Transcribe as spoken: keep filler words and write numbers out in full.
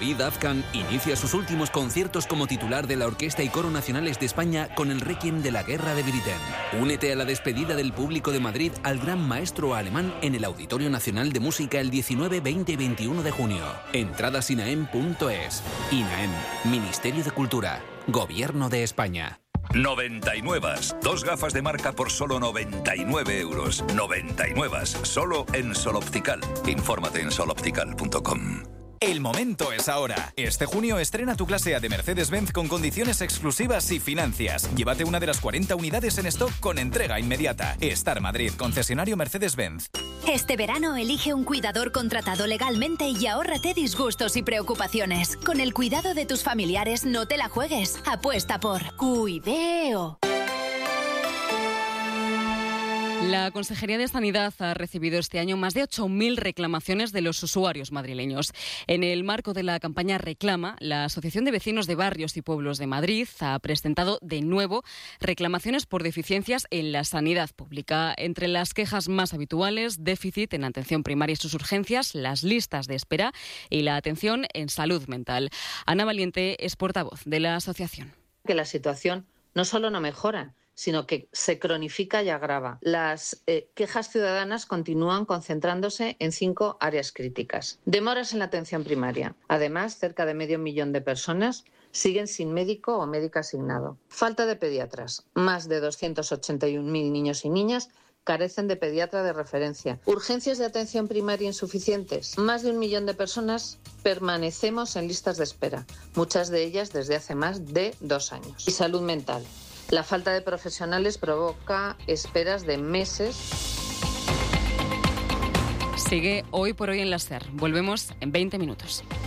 David Azcan inicia sus últimos conciertos como titular de la Orquesta y Coro Nacionales de España con el Requiem de la Guerra de Britten. Únete a la despedida del público de Madrid al gran maestro alemán en el Auditorio Nacional de Música el diecinueve, veinte y veintiuno de junio. Entradas inaem punto es. INAEM, Ministerio de Cultura, Gobierno de España. noventa y nueve. Dos gafas de marca por solo noventa y nueve euros. noventa y nueve. Solo en Sol Optical. Infórmate en sol optical punto com. El momento es ahora. Este junio estrena tu clase A de Mercedes-Benz con condiciones exclusivas y financias. Llévate una de las cuarenta unidades en stock con entrega inmediata. Star Madrid, concesionario Mercedes-Benz. Este verano elige un cuidador contratado legalmente y ahórrate disgustos y preocupaciones. Con el cuidado de tus familiares no te la juegues. Apuesta por Cuideo. La Consejería de Sanidad ha recibido este año más de ocho mil reclamaciones de los usuarios madrileños. En el marco de la campaña Reclama, la Asociación de Vecinos de Barrios y Pueblos de Madrid ha presentado de nuevo reclamaciones por deficiencias en la sanidad pública. Entre las quejas más habituales, déficit en atención primaria y sus urgencias, las listas de espera y la atención en salud mental. Ana Valiente es portavoz de la asociación. Que la situación no solo no mejora, sino que se cronifica y agrava. Las eh, quejas ciudadanas continúan concentrándose en cinco áreas críticas. Demoras en la atención primaria. Además, cerca de medio millón de personas siguen sin médico o médica asignado. Falta de pediatras. Más de doscientos ochenta y un mil niños y niñas carecen de pediatra de referencia. Urgencias de atención primaria insuficientes. Más de un millón de personas permanecemos en listas de espera, muchas de ellas desde hace más de dos años. Y salud mental. La falta de profesionales provoca esperas de meses. Sigue Hoy por Hoy en la SER. Volvemos en veinte minutos.